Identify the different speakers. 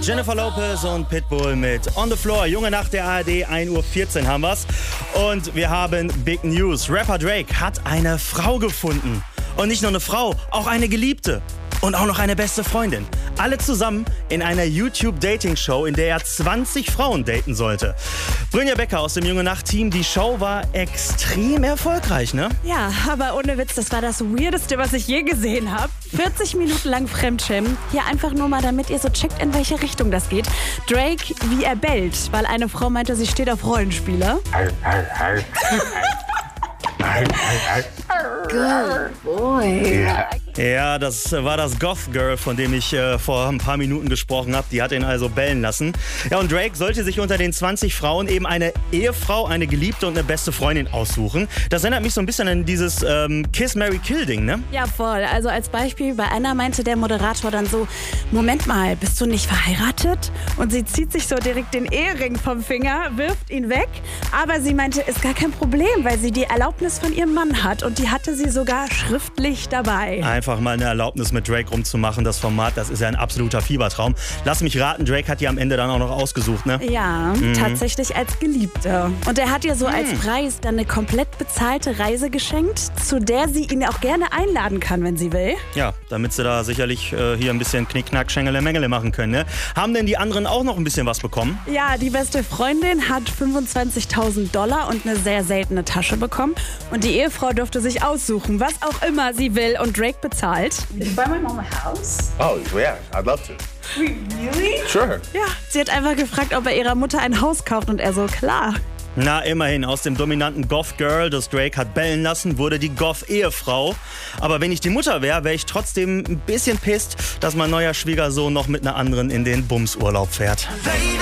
Speaker 1: Jennifer Lopez und Pitbull mit On the Floor. Junge Nacht der ARD, 1:14 Uhr haben wir's. Und wir haben Big News. Rapper Drake hat eine Frau gefunden. Und nicht nur eine Frau, auch eine Geliebte. Und auch noch eine beste Freundin. Alle zusammen in einer YouTube-Dating-Show, in der er 20 Frauen daten sollte. Brynja Becker aus dem Junge Nacht-Team, die Show war extrem erfolgreich, ne?
Speaker 2: Ja, aber ohne Witz, das war das Weirdeste, was ich je gesehen habe. 40 Minuten lang Fremdschämen. Hier einfach nur mal, damit ihr so checkt, in welche Richtung das geht. Drake, wie er bellt, weil eine Frau meinte, sie steht auf Rollenspieler.
Speaker 3: Good boy.
Speaker 1: Ja, das war das Goth-Girl, von dem ich vor ein paar Minuten gesprochen habe. Die hat ihn also bellen lassen. Ja, und Drake sollte sich unter den 20 Frauen eben eine Ehefrau, eine Geliebte und eine beste Freundin aussuchen. Das erinnert mich so ein bisschen an dieses Kiss-Marry-Kill-Ding, ne?
Speaker 2: Ja, voll. Also als Beispiel, bei einer meinte der Moderator dann so, Moment mal, bist du nicht verheiratet? Und sie zieht sich so direkt den Ehering vom Finger, wirft ihn weg. Aber sie meinte, ist gar kein Problem, weil sie die Erlaubnis von ihrem Mann hat. Und die hatte sie sogar schriftlich dabei.
Speaker 1: Einfach mal eine Erlaubnis mit Drake rumzumachen, das Format, das ist ja ein absoluter Fiebertraum. Lass mich raten, Drake hat die am Ende dann auch noch ausgesucht, ne?
Speaker 2: Ja, tatsächlich als Geliebte. Und er hat ihr so als Preis dann eine komplett bezahlte Reise geschenkt, zu der sie ihn auch gerne einladen kann, wenn sie will.
Speaker 1: Ja, damit sie da sicherlich hier ein bisschen Knickknack, Schengele, Mengele machen können, ne? Haben denn die anderen auch noch ein bisschen was bekommen?
Speaker 2: Ja, die beste Freundin hat $25.000 und eine sehr seltene Tasche bekommen. Und die Ehefrau durfte sich aussuchen, was auch immer sie will. Und Drake bezahlt.
Speaker 3: Did you buy my mom a house?
Speaker 4: Oh, yeah, I'd love to.
Speaker 3: Wait, really?
Speaker 4: Sure.
Speaker 2: Ja, sie hat einfach gefragt, ob er ihrer Mutter ein Haus kauft. Und er so, klar.
Speaker 1: Na, immerhin, aus dem dominanten Goth-Girl, das Drake hat bellen lassen, wurde die Goth-Ehefrau. Aber wenn ich die Mutter wäre ich trotzdem ein bisschen pisst, dass mein neuer Schwiegersohn noch mit einer anderen in den Bumsurlaub fährt.